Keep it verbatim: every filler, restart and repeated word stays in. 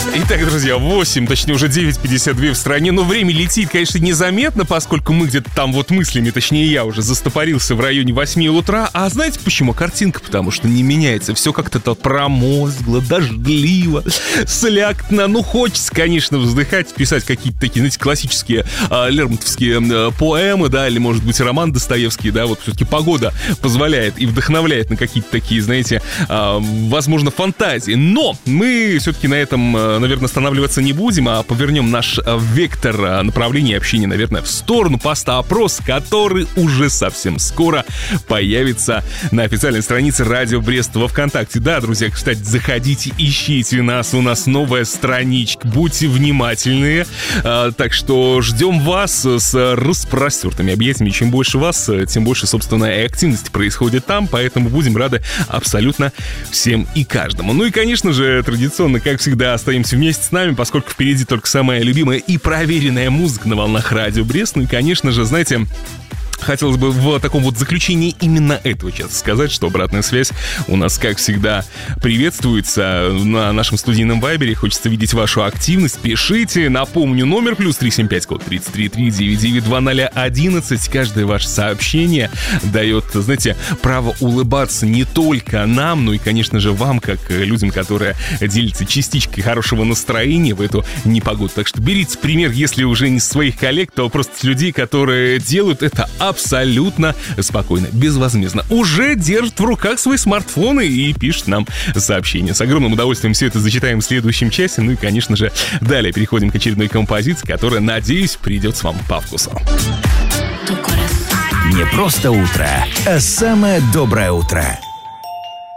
Итак, друзья, восемь, точнее уже девять пятьдесят два в стране, но время летит, конечно, незаметно, поскольку мы где-то там вот мыслями, точнее я уже застопорился в районе восьми утра. А знаете почему? Картинка, потому что не меняется. Все как-то то промозгло, дождливо, слякотно. Ну, хочется, конечно, вздыхать, писать какие-то такие, знаете, классические а, лермонтовские а, поэмы, да, или, может быть, роман Достоевский, да, вот все-таки погода позволяет и вдохновляет на какие-то такие, знаете, а, возможно, фантазии. Но мы все-таки на этом, наверное, останавливаться не будем, а повернем наш вектор направления общения, наверное, в сторону поста-опрос, который уже совсем скоро появится на официальной странице Радио Брест во ВКонтакте. Да, друзья, кстати, заходите, ищите нас, у нас новая страничка, будьте внимательны. А, так что ждем вас с распростертыми объятиями. Чем больше вас, тем больше, собственно, и активности происходит там, поэтому будем рады абсолютно всем и каждому. Ну и, конечно же, традиционно, как всегда, остаемся вместе с нами, поскольку впереди только самая любимая и проверенная музыка на волнах Радио Брест. Ну и, конечно же, знаете, хотелось бы в таком вот заключении именно этого часа сказать, что обратная связь у нас, как всегда, приветствуется на нашем студийном вайбере. Хочется видеть вашу активность. Пишите. Напомню, номер плюс три семь пять, код тридцать три три девять девять два ноль одиннадцать. Каждое ваше сообщение дает, знаете, право улыбаться не только нам, но и, конечно же, вам, как людям, которые делятся частичкой хорошего настроения в эту непогоду. Так что берите пример, если уже не с своих коллег, то просто с людей, которые делают это абсолютно спокойно, безвозмездно. Уже держат в руках свои смартфоны и пишут нам сообщения. С огромным удовольствием все это зачитаем в следующем часе. Ну и, конечно же, далее переходим к очередной композиции, которая, надеюсь, придется вам по вкусу. Не просто утро, а самое доброе утро.